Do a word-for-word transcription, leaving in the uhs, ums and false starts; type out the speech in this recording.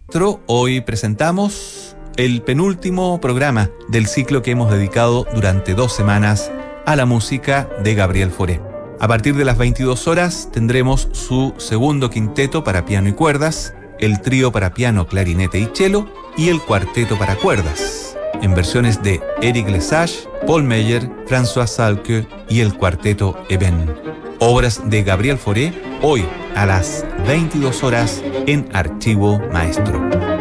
Hoy presentamos el penúltimo programa del ciclo que hemos dedicado durante dos semanas a la música de Gabriel Fauré. A partir de las veintidós horas tendremos su segundo quinteto para piano y cuerdas, el trío para piano, clarinete y cello y el cuarteto para cuerdas, en versiones de Eric Lesage, Paul Meyer, François Salque y el cuarteto Eben. Obras de Gabriel Fauré, hoy a las veintidós horas en Archivo Maestro.